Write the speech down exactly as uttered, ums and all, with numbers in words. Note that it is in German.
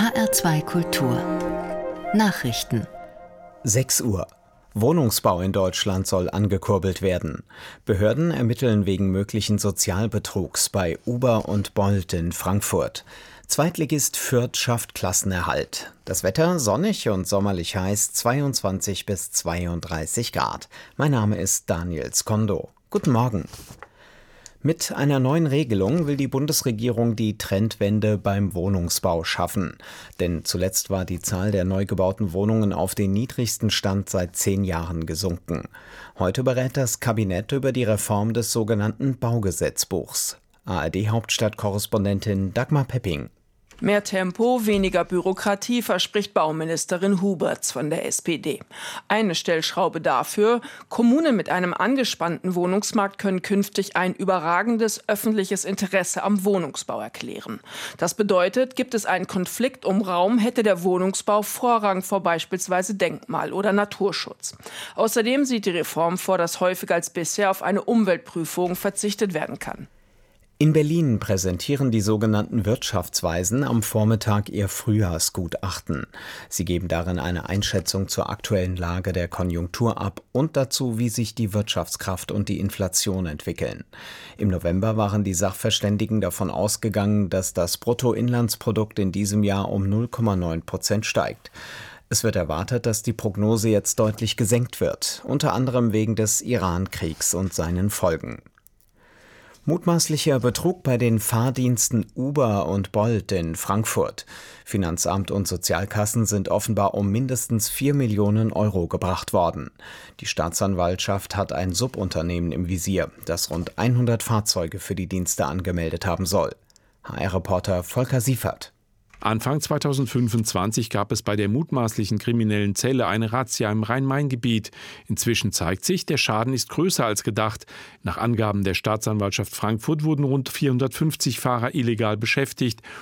H R zwei Kultur Nachrichten. sechs Uhr. Wohnungsbau in Deutschland soll angekurbelt werden. Behörden ermitteln wegen möglichen Sozialbetrugs bei Uber und Bolt in Frankfurt. Zweitligist Fürth schafft Klassenerhalt. Das Wetter sonnig und sommerlich heiß, zweiundzwanzig bis zweiunddreißig Grad. Mein Name ist Daniel Skondo. Guten Morgen. Mit einer neuen Regelung will die Bundesregierung die Trendwende beim Wohnungsbau schaffen. Denn zuletzt war die Zahl der neu gebauten Wohnungen auf den niedrigsten Stand seit zehn Jahren gesunken. Heute berät das Kabinett über die Reform des sogenannten Baugesetzbuchs. A R D-Hauptstadtkorrespondentin Dagmar Pepping. Mehr Tempo, weniger Bürokratie, verspricht Bauministerin Huberts von der S P D. Eine Stellschraube dafür: Kommunen mit einem angespannten Wohnungsmarkt können künftig ein überragendes öffentliches Interesse am Wohnungsbau erklären. Das bedeutet, gibt es einen Konflikt um Raum, hätte der Wohnungsbau Vorrang vor beispielsweise Denkmal- oder Naturschutz. Außerdem sieht die Reform vor, dass häufiger als bisher auf eine Umweltprüfung verzichtet werden kann. In Berlin präsentieren die sogenannten Wirtschaftsweisen am Vormittag ihr Frühjahrsgutachten. Sie geben darin eine Einschätzung zur aktuellen Lage der Konjunktur ab und dazu, wie sich die Wirtschaftskraft und die Inflation entwickeln. Im November waren die Sachverständigen davon ausgegangen, dass das Bruttoinlandsprodukt in diesem Jahr um null Komma neun Prozent steigt. Es wird erwartet, dass die Prognose jetzt deutlich gesenkt wird, unter anderem wegen des Iran-Kriegs und seinen Folgen. Mutmaßlicher Betrug bei den Fahrdiensten Uber und Bolt in Frankfurt. Finanzamt und Sozialkassen sind offenbar um mindestens vier Millionen Euro gebracht worden. Die Staatsanwaltschaft hat ein Subunternehmen im Visier, das rund hundert Fahrzeuge für die Dienste angemeldet haben soll. H R-Reporter Volker Siefert. Anfang zweitausendfünfundzwanzig gab es bei der mutmaßlichen kriminellen Zelle eine Razzia im Rhein-Main-Gebiet. Inzwischen zeigt sich, der Schaden ist größer als gedacht. Nach Angaben der Staatsanwaltschaft Frankfurt wurden rund vierhundertfünfzig Fahrer illegal beschäftigt